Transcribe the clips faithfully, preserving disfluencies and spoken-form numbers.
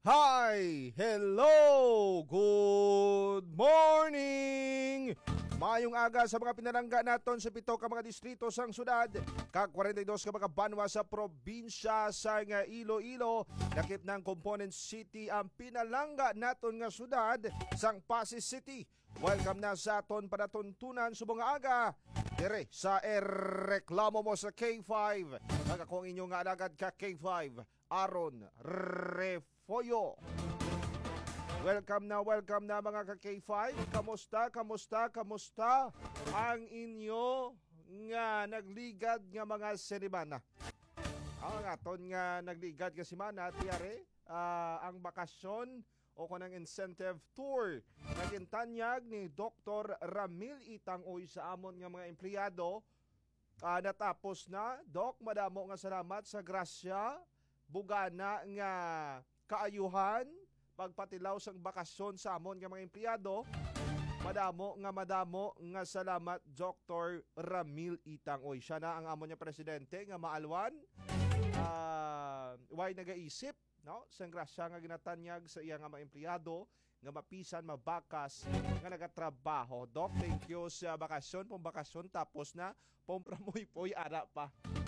Hi! Hello! Good morning! Mayong aga sa mga pinalangga naton sa pito ka mga distrito sang syudad, kag forty-two ka mga banwa sa probinsya sa nga Iloilo, lakip ng Component City ang pinalangga naton nga syudad sang Pasig City. Welcome na sa aton panatuntunan subong nga aga dire sa Reklamo Mo sa K five. Kag ako ang inyong nga alagad ka K five, Aaron Refoyo. Welcome na, welcome na mga ka-K five. Kamusta, kamusta, kamusta ang inyo nga nagligad nga mga semana? Ang aton nga nagligad nga semana, tiyari, uh, ang bakasyon o kunang incentive tour nagintanyag ni Doctor Ramil Itangoy sa amon nga mga empleyado. Uh, natapos na, Doc, madamo nga salamat sa grasya, bugana nga kaayuhan, pagpatilaw sang bakasyon sa amon nga mga empleyado. Madamo nga madamo nga salamat Doctor Ramil Itangoy. Siya na ang amon nga presidente nga maalwan. Uh, way nagaisip, no? Sang grasya nga ginatanyag sa iya nga mga empleyado nga mapisan, mabakas nga nagatrabaho. Doc, thank you sa bakasyon. Pong bakasyon tapos na, pong pramoy-poy ara pa.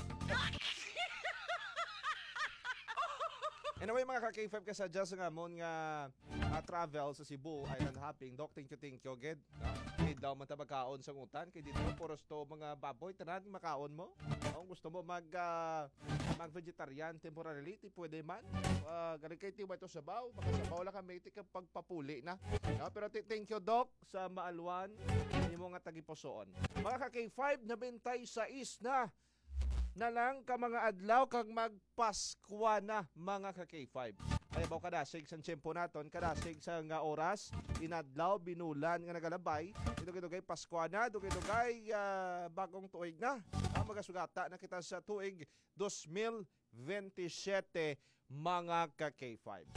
Anyway, mga ka-K five kasadya sa nga mon nga uh, travel sa Cebu Island hopping. Doc, thank you, thank you agad. Kaya daw man tabagkaon sa ngutan. Kaya dito, puros to mga baboy. Tanan, makaon mo. Kung gusto mo mag, uh, mag-vegetarian temporarily, ti pwede man. Uh, Galing kayo tiwa ito sabaw. Makasabaw lang kami, iti pagpapuli na. No? Pero thank you, Doc, sa maalwan. Hindi mo nga tagiposoon. Mga ka-K five, nabintay sa is na. Na lang ka mga adlaw kag magpaskwa na mga ka-K five. Ay ba kadasig sa tiyempo naton, kadasig sa nga oras, inadlaw, binulan nga nagalabay, ito-ito paskwa na, ito-ito uh, bagong tuig na. Ang magasugata na kita sa tuig twenty twenty-seven mga ka-K five.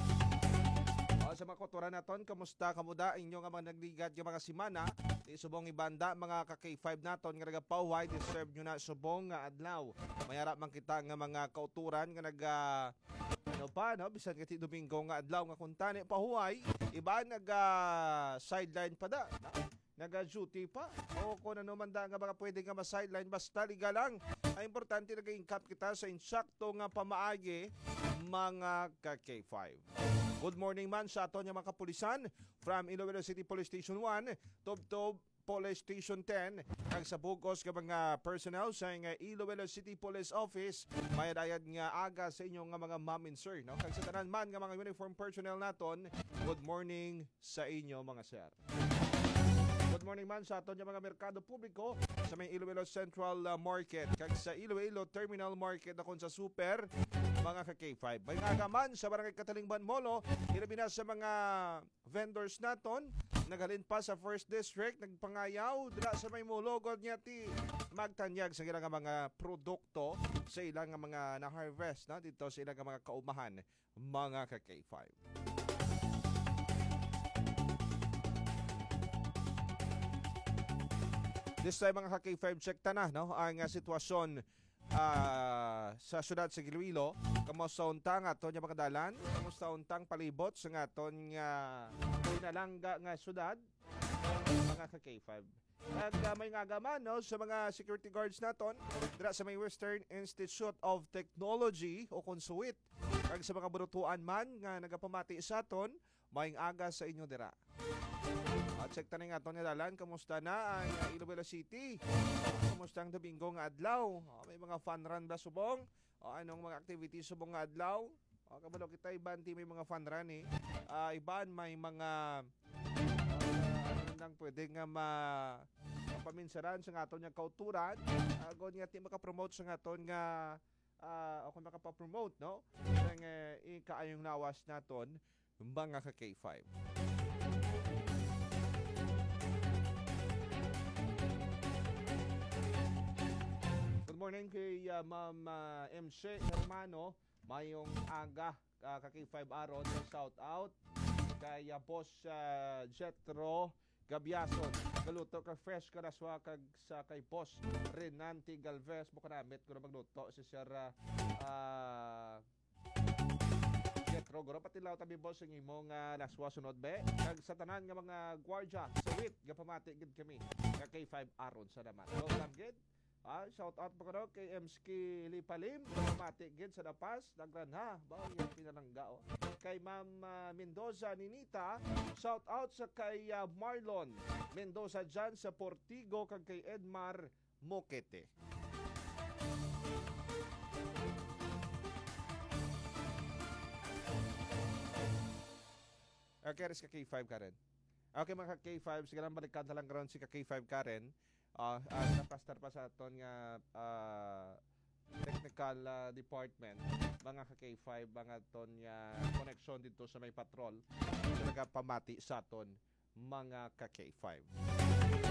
O, sa mga kuturan naton, kamusta, kamuda, inyo nga mga nagligad yung mga simana, isubong ibanda, mga ka-K five naton, nga nagapaway, deserve nyo na subong nga adlaw. Mayara man kita nga mga kauturan, nga nag, uh, ano pa, no? Bisan kati Domingo nga adlaw, nga kuntani, pahuway, iba nag-sideline uh, pa da, no? Nag-duty pa, o kung ano man da nga baka pwede nga ma-sideline, basta liga lang. Ay importante nag-incap kita sa insakto nga pamaagi, mga ka-K five. Good morning man sa aton nga mga kapulisan from Iloilo City Police Station one, Tubtob Police Station ten, kag sa bugos ka mga personnel sa nga Iloilo City Police Office, may dayad nga aga sa inyo nga mga ma'am and sir, no? Kag sa tanan man nga mga uniform personnel naton, good morning sa inyo mga sir. Good morning man sa aton nga mga merkado publiko sa may Iloilo Central uh, Market, kag sa Iloilo Terminal Market akon sa super, mga ka-K five. May agaman sa Barangay Katalingban Molo, ilabi na sa mga vendors naton, naghalin pa sa First District, nagpangayaw, dila sa may mulogod niya ti magtanyag sa ilang mga produkto sa ilang mga na-harvest na dito sa ilang mga kaumahan, mga ka-K five. This time mga ka-K five, check ta na, no? Ang uh, sitwasyon uh, sa syudad sa Iloilo. Kamusta untang aton nga mga dalan? Kamusta untang palibot sa aton nga pinalangga nga syudad? Mga ka-K five. At uh, may ngagaman, no, sa mga security guards naton dira sa may Western Institute of Technology o Konsuit. Kag sa mga burutuan man nga nagapamati sa aton, may aga sa inyo dira. At check tanin nga aton nga dalan, kamusta na ang uh, Iloilo City? Kamusta ang Domingo nga adlaw? O, may mga fun run ba subong? O anong mga activities subong nga adlaw? O kabalo kita iban ti may mga fun run eh. Uh, iban may mga uh, ano nang pwede nga ma paminsaran sa aton nga kauturan. Agon nga ti makapromote sa aton nga uh, o kung makapapromote, no? Ang uh, ikaayong nawas naton mga ka-K five. Good morning kay uh, Ma'am uh, M C Hermano, mayong aga uh, ka-K five Aaron, shout out kay uh, Boss uh, Jetro Gabiason, galuto ka fresh ka raswa kag sa kay Boss Renanti Galvez, buka namit ko na magluto si Sir uh, Jetro Pero guro patilaw tabi boss ang imong uh, laswa sunod be. Kag sa tanan nga mga gwardya sa wit nga pamati gid kami. Nga K five aron sa naman. So lang gid. Ah, shout out po ko kay Emski Lipalim, pamati gid sa Dapas, nagranha. Ba yung pinanangga oh. Kay Ma'am uh, Mendoza Ninita, shout out sa kay uh, Marlon Mendoza dyan sa Portigo kag kay Edmar Moquete. Okay, res ka K five Karen. Okay mga ka K five, sige lang balikan na lang karon si ka K five Karen. Ah, uh, uh, napastar pa sa aton nga uh, technical uh, department mga ka K five mga ton nga connection dito sa may patrol. So nagapamati sa aton mga ka K five.